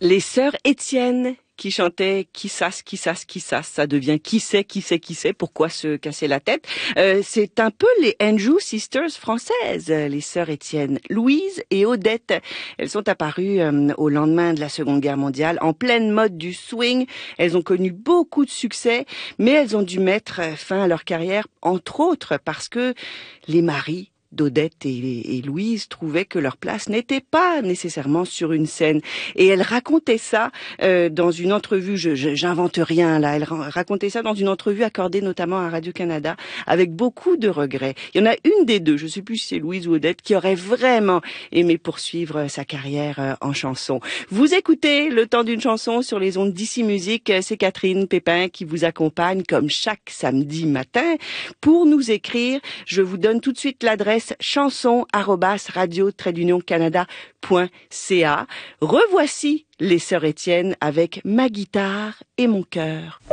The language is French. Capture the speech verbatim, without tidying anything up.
Les sœurs Étienne qui chantaient qui sasse, qui sasse, qui sasse, ça devient qui sait, qui sait, qui sait, pourquoi se casser la tête. Euh, c'est un peu les Andrews Sisters françaises, les sœurs Étienne, Louise et Odette. Elles sont apparues euh, au lendemain de la Seconde Guerre mondiale, en pleine mode du swing. Elles ont connu beaucoup de succès, mais elles ont dû mettre fin à leur carrière, entre autres parce que les maris d'Odette et, et Louise trouvaient que leur place n'était pas nécessairement sur une scène. Et elle racontait ça euh, dans une entrevue, je, je, j'invente rien là, elle racontait ça dans une entrevue accordée notamment à Radio-Canada avec beaucoup de regrets. Il y en a une des deux, je ne sais plus si c'est Louise ou Odette, qui aurait vraiment aimé poursuivre sa carrière euh, en chanson. Vous écoutez Le Temps d'une chanson sur les ondes d'Ici Musique, c'est Catherine Pépin qui vous accompagne comme chaque samedi matin. Pour nous écrire, je vous donne tout de suite l'adresse chanson arobase radio trait d'union canada point c a. Revoici les sœurs Étienne avec Ma guitare et mon cœur.